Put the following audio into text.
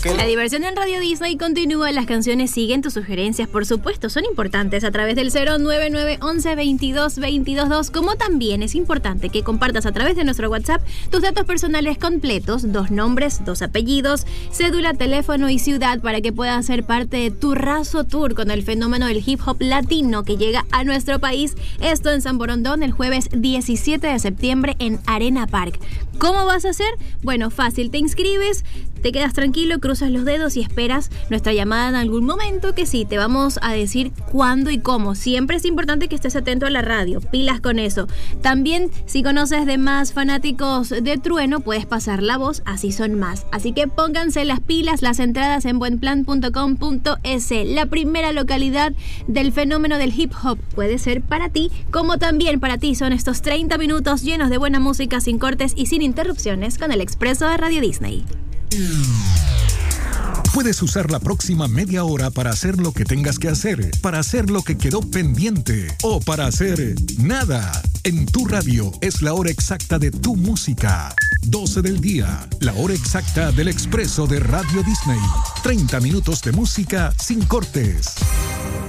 La diversión en Radio Disney continúa. Las canciones siguen. Tus sugerencias, por supuesto, son importantes a través del 09911-22-222. Como también es importante que compartas a través de nuestro WhatsApp tus datos personales completos, 2 nombres, 2 apellidos, cédula, teléfono y ciudad, para que puedas ser parte de Turrazo Tour con el fenómeno del hip hop latino que llega a nuestro país. Esto en San Borondón el jueves 17 de septiembre en Arena Park. ¿Cómo vas a hacer? Bueno, fácil, te inscribes, te quedas tranquilo, cruzas los dedos y esperas nuestra llamada en algún momento, que sí, te vamos a decir cuándo y cómo. Siempre es importante que estés atento a la radio, pilas con eso. También, si conoces de más fanáticos de Trueno, puedes pasar la voz, así son más. Así que pónganse las pilas, las entradas en buenplan.com.es. La primera localidad del fenómeno del hip hop puede ser para ti, como también para ti son estos 30 minutos llenos de buena música, sin cortes y sin interrupciones, con el Expreso de Radio Disney. Puedes usar la próxima media hora para hacer lo que tengas que hacer, para hacer lo que quedó pendiente o para hacer nada. En tu radio es la hora exacta de tu música. 12 del día, la hora exacta del Expreso de Radio Disney. 30 minutos de música sin cortes.